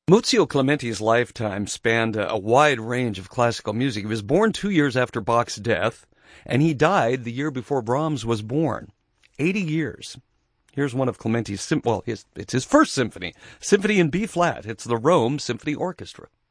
Muzio Clementi's lifetime spanned a wide range of classical music. He was born 2 years after Bach's death, and he died the year before Brahms was born. 80 years. Here's one of Clementi's, it's his first symphony, Symphony in B-flat. It's the Rome Symphony Orchestra.